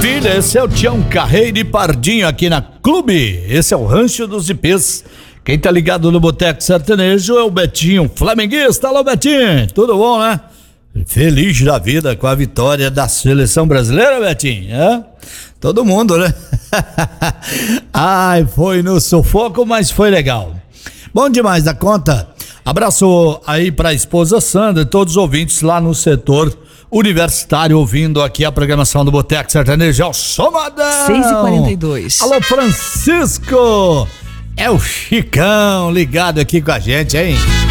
Maravilha, esse é o Tião Carreiro e Pardinho aqui na Clube. Esse é o Rancho dos Ipês. Quem tá ligado no Boteco Sertanejo é o Betinho, flamenguista. Alô, Betinho, tudo bom, né? Feliz da vida com a vitória da seleção brasileira, Betinho, é? Todo mundo, né? Ai, foi no sufoco, mas foi legal. Bom demais da conta. Abraço aí pra esposa Sandra e todos os ouvintes lá no setor universitário ouvindo aqui a programação do Boteco Sertanejo. É o Somadão. 6h42. Alô, Francisco. É o Chicão ligado aqui com a gente, hein?